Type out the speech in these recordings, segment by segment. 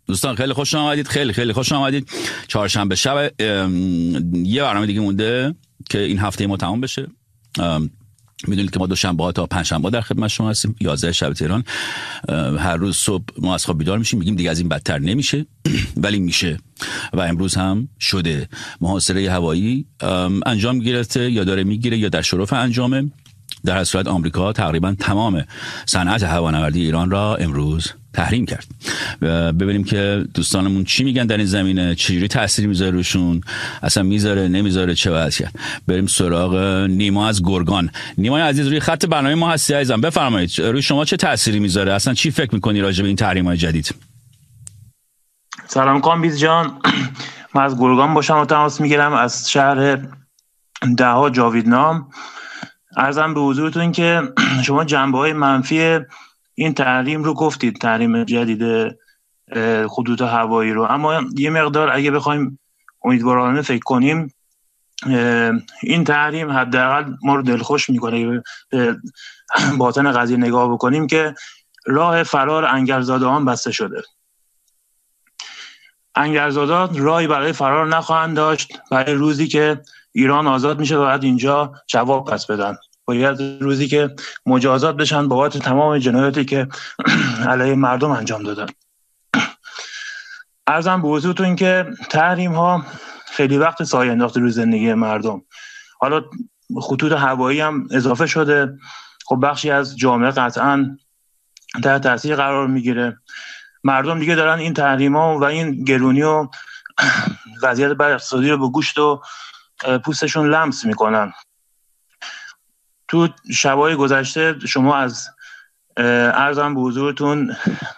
دوستان خیلی خوش آمدید، خیلی خیلی خوش آمدید. چهارشنبه شب یه برنامه دیگه مونده که این هفته ما تمام بشه. میدونید که ما دوشنبه ها تا پنجشنبه در خدمت شما هستیم 11 شب تهران. هر روز صبح ما از خواب بیدار میشیم، میگیم دیگه از این بدتر نمیشه ولی میشه و امروز هم شده. محاصره هوایی انجام گرفته یا داره میگیره یا در شرف انجامه. در هر صورت آمریکا تقریبا تمام صنعت هوانوردی ایران را امروز تحریم کرد. ببینیم که دوستانمون چی میگن در این زمینه، چجوری تأثیری میذاره روشون، اصلا میذاره نمیذاره، چه وضعیه. بریم سراغ نیما از گرگان. نیمای عزیز روی خط برنامه ما هستی عزیزم، بفرمایید. روی شما چه تأثیری میذاره، اصلا چی فکر میکنی راجع به این تحریم‌های جدید؟ سلام کامبیز جان، من از گرگان با شما تماس میگیرم، از شهر دها جاویدنام. عرضم به حضورتون که شما جنبه‌های منفی این تحریم رو گفتید، تحریم جدید خطوط هوایی رو، اما یه مقدار اگه بخوایم امیدوارانه فکر کنیم، این تحریم حداقل ما رو دلخوش میکنه. به باطن قضیه نگاه بکنیم که راه فرار انگرزاده‌ها بسته شده. انگرزاده‌ها راهی برای فرار نخواهند داشت برای روزی که ایران آزاد میشه و بعد اینجا جواب پس بدن. باید روزی که مجازات بشن بابت تمام جنایاتی که علیه مردم انجام دادن. عرضم به حضورتون که تحریم ها خیلی وقت سایه انداخته روی زندگی مردم. حالا خطوط هوایی هم اضافه شده. خب بخشی از جامعه قطعاً تحت تاثیر قرار میگیره. مردم دیگه دارن این تحریم ها و این گرونی و وضعیت بد اقتصادی رو به گوشت و پوستشون لمس میکنن. تو شبای گذشته شما از عرضم به حضورتون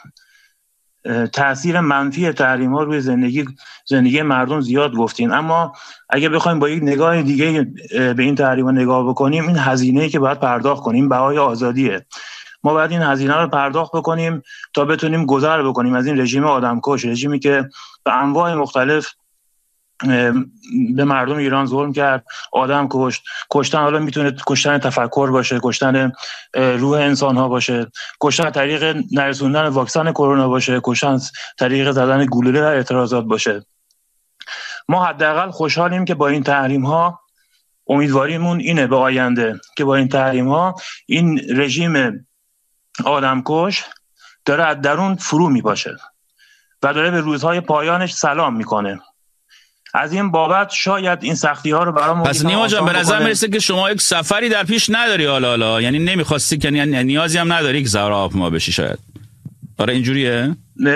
تأثیر منفی تحریم ها روی زندگی مردم زیاد گفتین، اما اگه بخوایم با یک نگاه دیگه به این تحریم ها نگاه بکنیم، این هزینه‌ای که باید پرداخت کنیم بهای آزادیه. ما باید این هزینه رو پرداخت بکنیم تا بتونیم گذر بکنیم از این رژیم آدمکش، رژیمی که به انواع مختلف به مردم ایران ظلم کرد، آدم کشت. کشتن حالا میتونه کشتن تفکر باشه، کشتن روح انسان ها باشه، کشتن طریق نرسوندن واکسن کرونا باشه، کشتن طریق زدن گلوله در اعتراضات باشه. ما حداقل خوشحالیم که با این تحریم ها، امیدواریمون اینه به آینده که با این تحریم ها این رژیم آدمکش داره از درون فرو میپاشه و داره به روزهای پایانش سلام میکنه. از این بابت شاید این سختی ها رو برام پس نیما جان به نظر میرسه که شما یک سفری در پیش نداری، حالا یعنی نمیخواستی که نیازی هم نداری که سوار هواپیما بشی شاید. آره اینجوریه؟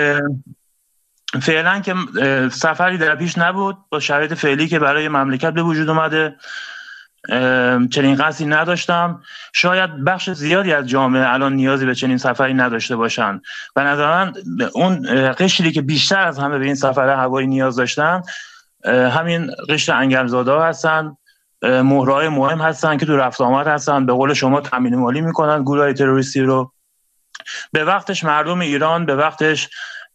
فعلا که سفری در پیش نبود. با شرایط فعلی که برای مملکت به وجود اومده چنین قصدی نداشتم. شاید بخش زیادی از جامعه الان نیازی به چنین سفری نداشته باشن. به نظر من اون قشری که بیشتر از همه به این سفر هوایی نیاز داشتن همین قشر انگرزاده‌ها هستن، مهره‌های مهم هستن که تو رفت آمد هستن، به قول شما تامین مالی میکنن گروه‌های تروریستی رو. به وقتش مردم ایران، به وقتش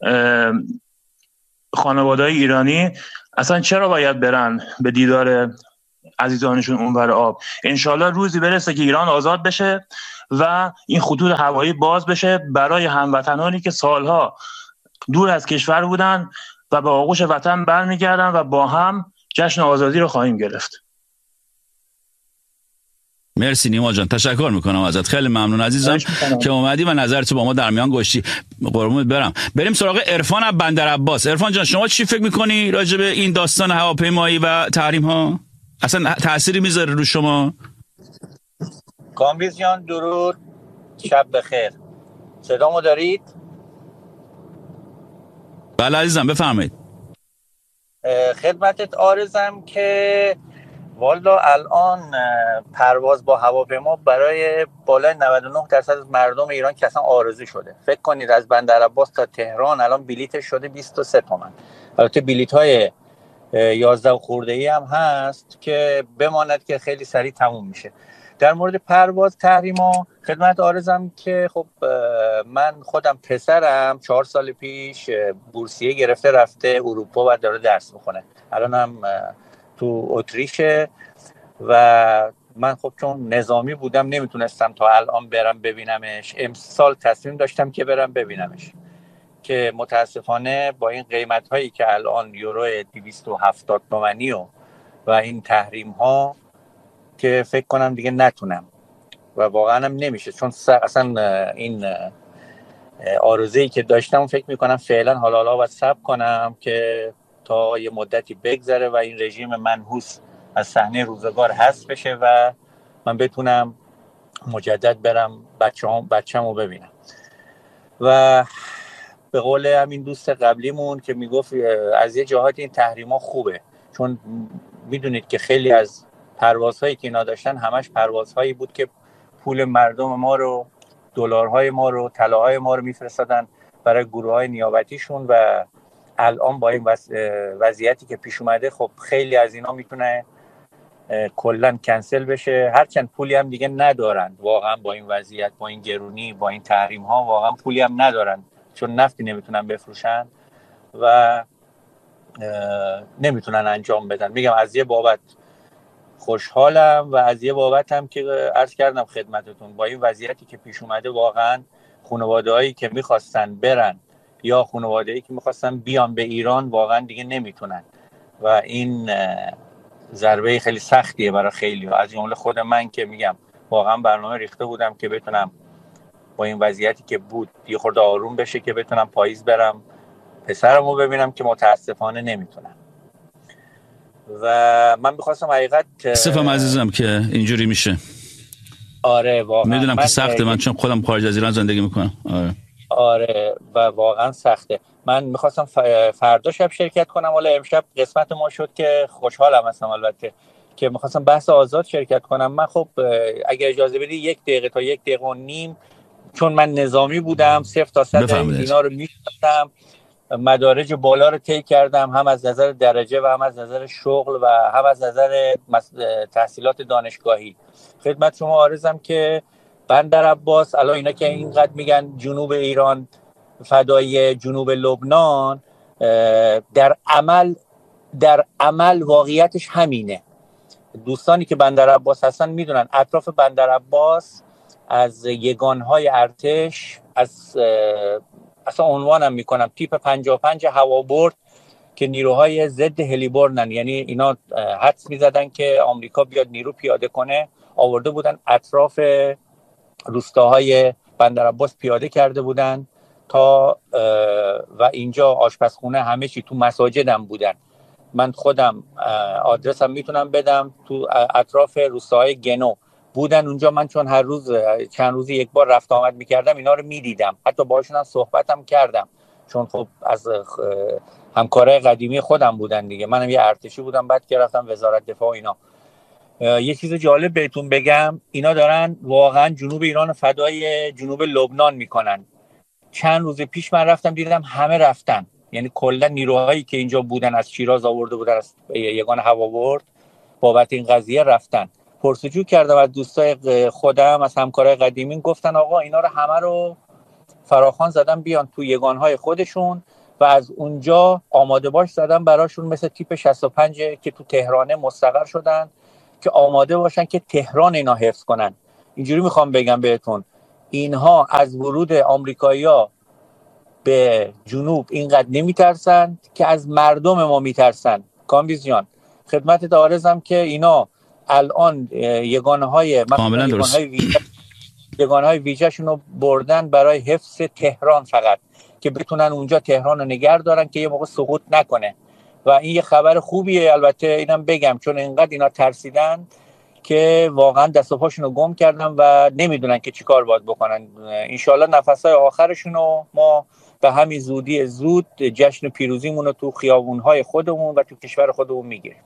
خانواده‌های ایرانی اصلا چرا باید برن به دیدار عزیزانشون اونور آب؟ انشالله روزی برسه که ایران آزاد بشه و این خطوط هوایی باز بشه برای هموطنانی که سالها دور از کشور بودن و به آغوش وطن برمیگردن و با هم جشن آزادی رو خواهیم گرفت. مرسی نیما جان، تشکر میکنم ازت، خیلی ممنون عزیزم که اومدی و نظرت با ما در میان گذاشتی. قربونت برم. بریم سراغ عرفان از بندر عباس. عرفان جان شما چی فکر میکنی راجع به این داستان هواپیمایی و تحریم ها؟ اصلا تأثیری میذاره رو شما؟ کامبیز جان درود، شب بخیر. صدامو دارید؟ بله عزیزم بفرمایید. خدمتت عارضم که والا الان پرواز با هواپیما برای بالای 99% از مردم ایران که اصلا عارضی شده. فکر کنید از بندر عباس تا تهران الان بلیتش شده 23 تومن. البته بلیت های 11 خورده‌ای هم هست که بماند که خیلی سریع تموم میشه. در مورد پرواز تحریما خدمت عارضم که خب من خودم پسرم 4 سال پیش بورسیه گرفته رفته اروپا و داره درس میخونه. الان هم تو اتریشه و من خب چون نظامی بودم نمیتونستم تا الان برم ببینمش. امسال تصمیم داشتم که برم ببینمش. که متاسفانه با این قیمت هایی که الان یورو 270 تومانی و این تحریم ها که فکر کنم دیگه نتونم و واقعا هم نمیشه، چون اصلا این آرزویی که داشتم فکر میکنم فعلا حالا باید صبر کنم که تا یه مدتی بگذره و این رژیم منحوس از صحنه روزگار حذف بشه و من بتونم مجدد برم بچه‌مو ببینم. و به قول همین دوست قبلیمون که میگفت از یه جهات این تحریما خوبه، چون میدونید که خیلی از پروازهایی که اینا داشتن همش پروازهایی بود که پول مردم ما رو، دلارهای ما رو، طلاهای ما رو میفرستادن برای گروه‌های نیابتیشون و الان با این وضعیتی که پیش اومده خب خیلی از اینا میتونه کلا کنسل بشه، هرچند پولی هم دیگه ندارن واقعا با این وضعیت، با این گرونی، با این تحریم ها واقعا پولی هم ندارن، چون نفتی نمیتونن بفروشن و نمیتونن انجام بدن. میگم از یه بابت خوشحالم و از یه بابت هم که عرض کردم خدمتتون با این وضعیتی که پیش اومده واقعا خانواده‌هایی که میخواستن برن یا خانواده‌ای که میخواستن بیان به ایران واقعا دیگه نمیتونن و این ضربه خیلی سختیه برای خیلی ها، از جمله خود من که میگم واقعا برنامه ریخته بودم که بتونم با این وضعیتی که بود یه خورده آروم بشه که بتونم پاییز برم پسرمو ببینم که متاسفانه نمیتونم. و من میخواستم حقیقت صفم عزیزم که اینجوری میشه. آره واقعا میدونم که سخته، من چون خودم خارج از ایران زندگی میکنم. آره و واقعا سخته. من میخواستم فردا شب شرکت کنم، ولی امشب قسمت ما شد که خوشحالم هستم البته که میخواستم بحث آزاد شرکت کنم. من خب اگر اجازه بدی 1 دقیقه تا 1 دقیقه و نیم، چون من نظامی بودم 0 تا 100 اینا رو میشناسم، مدارج بالا رو طی کردم، هم از نظر درجه و هم از نظر شغل و هم از نظر تحصیلات دانشگاهی. خدمت شما عرضم که بندر عباس الان اینا که اینقدر میگن جنوب ایران فدای جنوب لبنان، در عمل واقعیتش همینه. دوستانی که بندر عباس هستن میدونن اطراف بندر عباس از یگانهای ارتش، از اصلا عنوانم میکنم تیپ 55 هوابرد که نیروهای ضد هلیبرنن، یعنی اینا حدس میزدن که آمریکا بیاد نیرو پیاده کنه، آورده بودن اطراف روستاهای بندر عباس پیاده کرده بودن تا و اینجا آشپزخونه همه چی، تو مساجدم بودن. من خودم آدرسم میتونم بدم، تو اطراف روستاهای گنو بودن اونجا. من چون هر روز چند روزی یک بار رفت آمد میکردم اینا رو میدیدم، حتی باهاشون هم صحبتم کردم، چون خب از همکارای قدیمی خودم بودن دیگه. منم یه ارتشی بودم بعد که رفتم وزارت دفاع اینا. یه چیز جالب بهتون بگم، اینا دارن واقعا جنوب ایران فدای جنوب لبنان میکنن. چند روز پیش من رفتم دیدم همه رفتن، یعنی کلا نیروهایی که اینجا بودن از شیراز آورده بودن از یگان هوابرد بابت این قضیه رفتن. پرسجو کردم از دوستای خودم، از همکارای قدیمی، گفتن آقا اینا رو همه رو فراخوان زدن بیان تو یگانهای خودشون و از اونجا آماده باش زدن براشون، مثل تیپ 65 که تو تهران مستقر شدن که آماده باشن که تهران اینا حفظ کنن. اینجوری میخوام بگم بهتون، اینها از ورود آمریکایی‌ها به جنوب اینقدر نمیترسن که از مردم ما میترسن. کامبیز جان خدمت عرضم که اینا الان یگانهای ویژه شونو بردن برای حفظ تهران فقط، که بتونن اونجا تهران رو نگه دارن که یه موقع سقوط نکنه. و این یه خبر خوبیه البته، اینم بگم، چون اینقدر اینا ترسیدن که واقعا دست و پاشون رو گم کردن و نمیدونن که چی کار باید بکنن. انشالله نفسهای آخرشون رو ما به همین زودی زود جشن پیروزیمون رو تو خیابونهای خودمون و تو کشور خودمون میگیریم.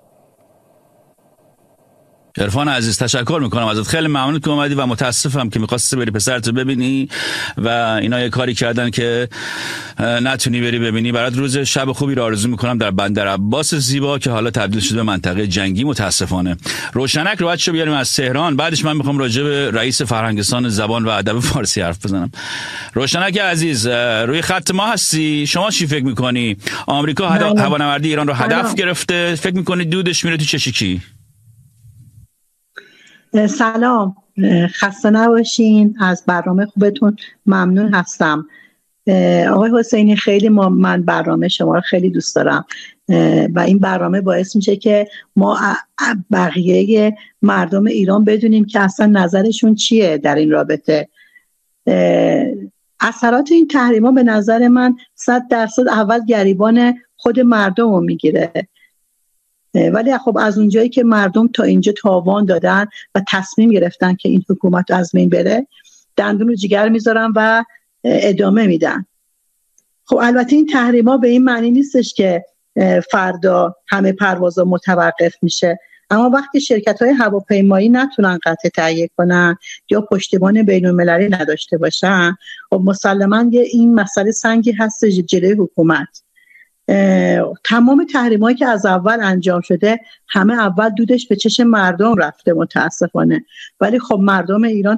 عرفان عزیز تشکر میکنم ازت، خیلی ممنون که اومدی و متاسفم که می‌خواستی بری پسرتو ببینی و اینا یه کاری کردن که نتونی بری ببینی. برات روز شب خوبی رو آرزو میکنم در بندر عباس زیبا که حالا تبدیل شده به منطقه جنگی متاسفانه. روشنک رو بچه‌ها بیاریم از تهران، بعدش من میخوام راجع به رئیس فرهنگستان زبان و ادب فارسی حرف بزنم. روشنک عزیز روی خط ما هستی، شما چی فکر میکنی؟ آمریکا هوانوردی ایران رو هدف گرفته، فکر میکنی دودش میره تو چشکی؟ سلام، خسته نباشین، از برنامه خوبتون ممنون هستم. آقای حسینی خیلی من برنامه شما رو خیلی دوست دارم و این برنامه باعث میشه که ما بقیه مردم ایران بدونیم که اصلا نظرشون چیه در این رابطه. اثرات این تحریما به نظر من 100% اول گریبان خود مردم رو میگیره، ولی خب از اونجایی که مردم تا اینجا تاوان دادن و تصمیم گرفتن که این حکومت از بین بره، دندون رو جگر میذارن و ادامه میدن. خب البته این تحریما به این معنی نیستش که فردا همه پروازا متوقف میشه، اما وقتی شرکت‌های هواپیمایی نتونن قطع تهیه کنن یا پشتیبان بین‌المللی نداشته باشن، خب مسلماً این مسئله سنگی هست جلوی حکومت. تمام تحریمایی که از اول انجام شده همه اول دودش به چشم مردم رفته متاسفانه، ولی خب مردم ایران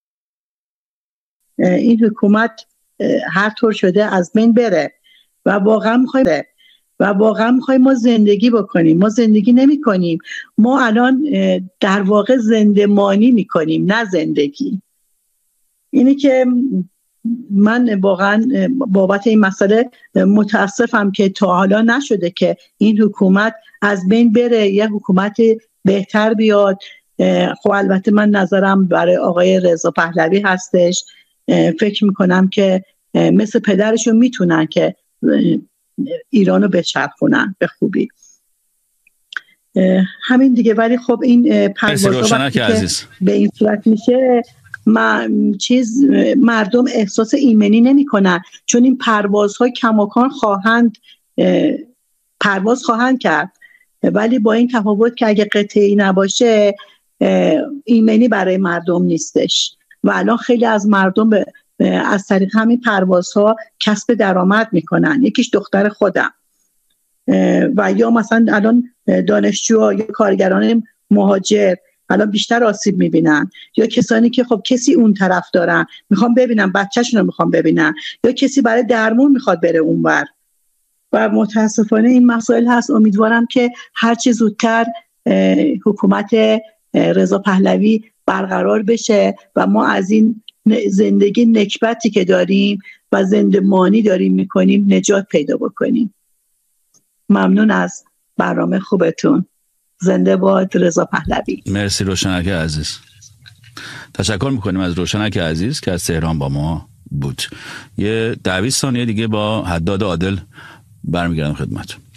این حکومت هر طور شده از بین بره و واقعا میخوایم ما زندگی بکنیم. ما زندگی نمی کنیم، ما الان در واقع زندمانی میکنیم نه زندگی. اینی که من واقعا بابت این مسئله متاسفم که تا حالا نشده که این حکومت از بین بره، یه حکومت بهتر بیاد. خب البته من نظرم برای آقای رضا پهلوی هستش، فکر میکنم که مثل پدرشون میتونن که ایرانو بچرخونن به خوبی. همین دیگه. ولی خب این پروازها وقتی که به این صورت میشه مردم احساس ایمنی نمی کنن، چون این پروازها کماکان پرواز خواهند کرد، ولی با این تفاوت که اگه قطعی نباشه ایمنی برای مردم نیستش و الان خیلی از مردم از طریق همین پروازها کسب درآمد میکنن. یکیش دختر خودم و یا مثلا الان دانشجو یا کارگران مهاجر الان بیشتر آسیب میبینن، یا کسانی که خب کسی اون طرف دارن میخوام ببینن بچه‌شون رو میخوام ببینن، یا کسی برای درمون میخواد بره اونور و متاسفانه این مسائل هست. امیدوارم که هرچی زودتر حکومت رضا پهلوی برقرار بشه و ما از این زندگی نکبتی که داریم و زندمانی داریم میکنیم نجات پیدا بکنیم. ممنون از برنامه خوبتون. زنده باد رضا پهلوی. مرسی روشنک عزیز. تشکر میکنیم از روشنک عزیز که از تهران با ما بود. یه 20 ثانیه دیگه با حداد عادل برمیگردم خدمتتون.